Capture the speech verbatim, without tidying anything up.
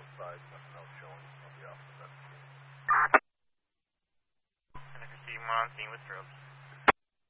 outside, nothing else showing. I'll be off the seventeen. And if you see him on scene with strobes.